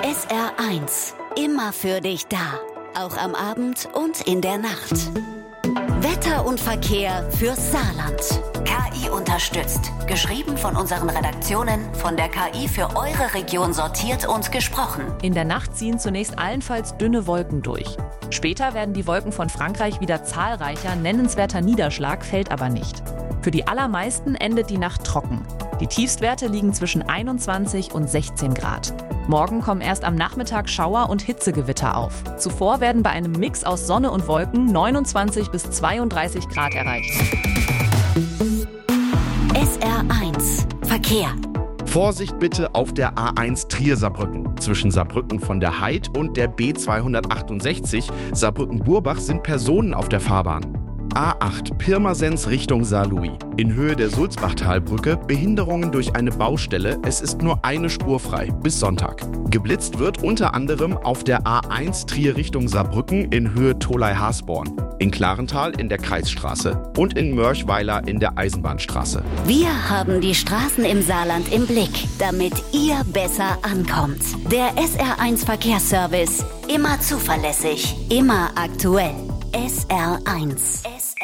SR1, immer für dich da. Auch am Abend und in der Nacht. Wetter und Verkehr fürs Saarland. KI unterstützt. Geschrieben von unseren Redaktionen, von der KI für eure Region sortiert und gesprochen. In der Nacht ziehen zunächst allenfalls dünne Wolken durch. Später werden die Wolken von Frankreich wieder zahlreicher, nennenswerter Niederschlag fällt aber nicht. Für die allermeisten endet die Nacht trocken. Die Tiefstwerte liegen zwischen 21 und 16 Grad. Morgen kommen erst am Nachmittag Schauer und Hitzegewitter auf. Zuvor werden bei einem Mix aus Sonne und Wolken 29 bis 32 Grad erreicht. SR1 Verkehr. Vorsicht bitte auf der A1 Trier-Saarbrücken. Zwischen Saarbrücken von der Heid und der B268 Saarbrücken-Burbach sind Personen auf der Fahrbahn. A8 Pirmasens Richtung Saarlouis. In Höhe der Sulzbachtalbrücke Behinderungen durch eine Baustelle. Es ist nur eine Spur frei bis Sonntag. Geblitzt wird unter anderem auf der A1 Trier Richtung Saarbrücken in Höhe Tholey-Hasborn, in Klarental in der Kreisstraße und in Mörchweiler in der Eisenbahnstraße. Wir haben die Straßen im Saarland im Blick, damit ihr besser ankommt. Der SR1 Verkehrsservice. Immer zuverlässig, immer aktuell. SR1.